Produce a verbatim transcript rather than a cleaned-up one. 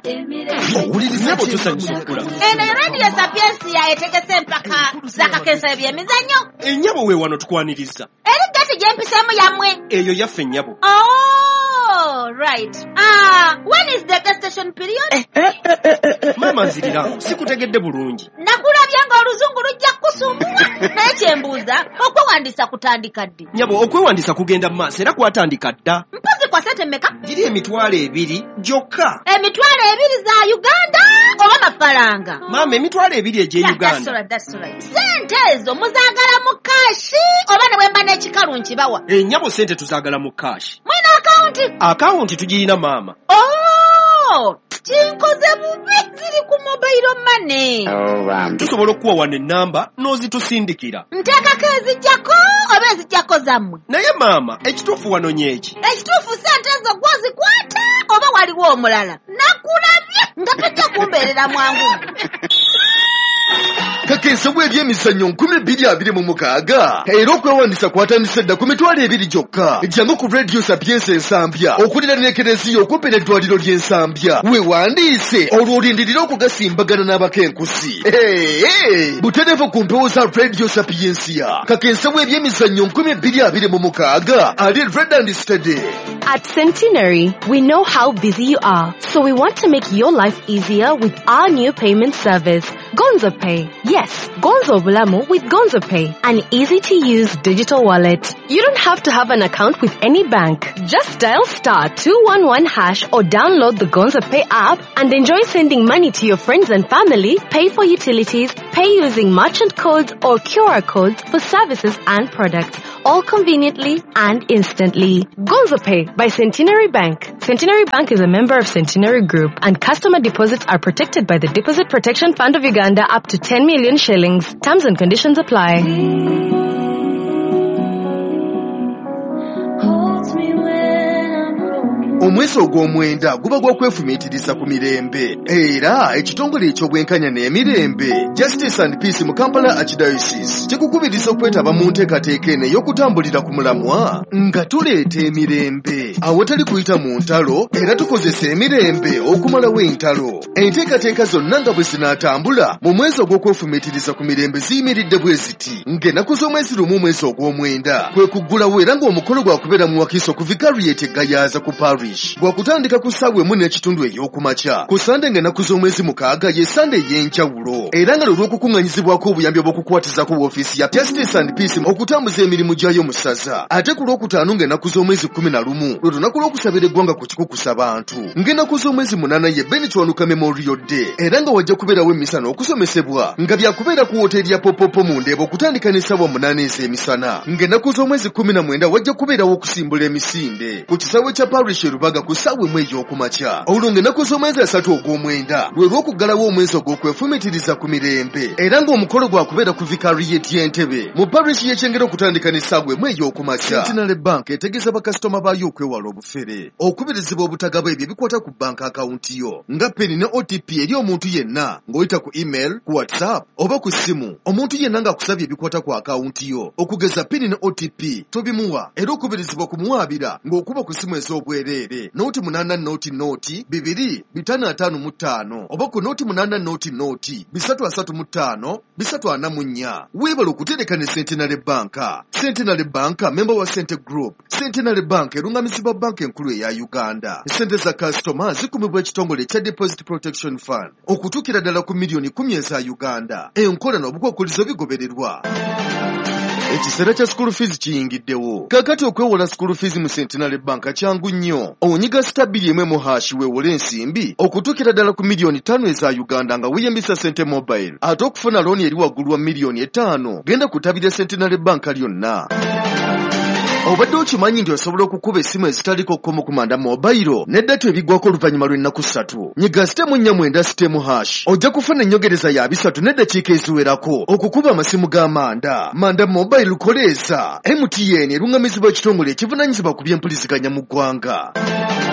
owuliriza tusanyusukula eno radio Sapiensia etegese mpaka zakakensa ebyemizannyo ennyabo we wano tukwaniriza eri gati gyempisemu yammwe eyo yaffe ennyabo. Oh, right. Ah, when is the guest station period? Mama nzirira sikutegedde bulungi. Nakulabya nga oluzungu lujja kusumbula naye kyembuuza okwewandisa kutandika ddi? Nyabo okwewandisa kugenda maaso era kwatandika dda. Mpozi kwa sente mmeka? Giri emitwalo ebiri gyokka. Emitwalo ebiri za Uganda oba mafaranga? Mama emitwalo ebiri egye Uganda. That's right, that's right. Sente ezo muzaagala mu kashi oba ne bwemba n'ekikalu nkibawa? Ennyabo sente tuzaagala mu kashi. Mwina akawunti? Akawunti tugirina maama. Oh, kinkoze bubi ziri ku mobile money. Oh, tusobola okuwa wano ennamba n'ozitusindikira. Nteekako ezijjako oba ezijjako zammwe? Naye maama ekituufu wano nyeki. Ekituufu sente ezo gwozikwata oba waliwo omulala? Nakulabye nga tujja kumbeerera mwangu. Kakensa bw'ebyemizannyo nkumi bbiri abiri mu mukaaga era okwewandisa kwatandise dda ku mitwalo ebiri gyokka. Jangu ku radio Sapiensia ensambya okulira n'ekereziya okumpi n'eddwaliro ly'ensambya. Weewandiise olwo olindirira okugasimbagana n'abakenkusi. Butereevu ku mpewo za radio Sapiensia. Kakensa bw'ebyemizannyo nkumi bbiri abiri mu mukaaga ali red and steady. At Centenary, we know how busy you are, so we want to make your life easier with our new payment service, Gonzo Pay. Yes, Gonzo Bulamu with Gonzo Pay, an easy-to-use digital wallet. You don't have to have an account with any bank. Just dial star two one one hash or download the Gonzo Pay app and enjoy sending money to your friends and family, pay for utilities, pay using merchant codes or Q R codes for services and products, all conveniently and instantly. Gonzo Pay by Centenary Bank. Centenary Bank is a member of Centenary Group, and customer deposits are protected by the Deposit Protection Fund of Uganda up to ten million shillings. Terms and conditions apply. Omwezi ogw'omwenda guba gw'okwefumiitiriza ku mirembe era ekitongole eky'obwenkanya n'emirembe Justice and Peace mu Kampala Archdiocese kikukubiriza okwetaba mu nteekateeka eno ey'okutambulira ku mulamwa nga tuleeta emirembe awatali kuyita mu ntalo era tukozesa emirembe okumalawo entalo. Enteekateeka zonna nga bwe zinaatambula mu mwezi ogw'okwefumiitiriza ku mirembe ziyimiridde bwe ziti ng'ennaku z'omwezi lumu omwezi ogw'omwenda kwe kuggulawo era ng'omukolo gwakubeera mu wakiso ku Vicariate e Gayaza ku Parish gwakutandika ku ssaawa emu n'ekitundu ey'okumakya ku Sande ng'ennaku z'omwezi mukaaga ye Sande ey'enjawulo era nga lw'okukuŋŋanyizibwako obuyambi obw'okukwatiza ku woofiisi ya Justice and Peace okutambuza emirimu gyayo mu ssaza. Ate ku lwokutaano ng'ennaku z'omwezi kkumi na lumu lwe lunaku lw'okusabira eggwanga ku kikukusa bantu, ng'ennaku z'omwezi munaana ye Ben Kiwanuka Memorial Day era nga wajja kubeerawo emisana okusomesebwa nga byakubeera ku woteeri ya Popopo mu Ndeeba okutandika n'essaawa munaana ez'emisana, ng'ennaku z'omwezi kkumi na mwenda wajja kubeerawo okusimbula emisinde ku kisaawe kya Parish Rubaga ku ssaawa emu ey'okumakya. Olwo ng'ennaku z'omwezi asatu ogw'omwenda lwe lw'okuggalawo omwezi ogw'okwefumiitiriza ku mirembe era ng'omukolo gwakubeera ku Vicariate y'Entebbe mu Parish y'Ekyengera okutandika n'essaawa emu ey'okumakya. Centenary Bank etegeeza bakasitoma baayo okwewala obufere, okubirizibwa obutagaba ebyo ebikwata ku bank akawunti yo nga peni ne O T P eri omuntu yenna ng'oyita ku email, ku WhatsApp oba ku ssimu. Omuntu yenna ng'akusabye ebikwata ku akawunti yo okugeza peni ne O T P tobimuwa era okubirizibwa kumuwaabira ng'okuba ku ssimu ez'obwereere noti munaana noti noti bibiri bitano ataano mu ttaano oba ku noti munaana noti noti bisatu asatu mu ttaano bisatu ana mu nnya. Weebala okutereka ne Centenary Bank. Centenary Bank member wa Cente Group. Centenary Bank erungamizibwa banka enkulu eya Uganda. Sente za kasitoma zikumibwa ekitongole kya Deposit Protection Fund okutuukira ddala ku miliyoni kumi eza Uganda. Enkola n'obukwakkulizo bigobererwa. Ekiseera kya school fees kiyingiddewo. Kakati okwewola school fees mu Centenary Bank kyangu nnyo. Onyiga stabili emwe mu hashi weewole ensimbi okutuukira ddala ku miliyoni ttaano eza Uganda nga weeyambisa Sente Mobile. Ate okufuna looni eri waggulu wa miliyoni etaano genda kutabira Centenary Bank lyonna. Obadde okimanyi nti osobola okukuba essimu ezitaliko kkomo ku Manda Mobile n'eddatu ebiggwako oluvannyuma lw'ennaku ssatu. Nyiga sitemu nnya mwenda sitemu hash ojja kufuna ennyongereza ya bisatu n'eddakiika eziwerako okukuba amasimu ga Manda. Manda Mobile lukoleeza M T N erungamizibwa ekitongole ekivunaanyizibwa ku by'empuliziganya mu ggwanga.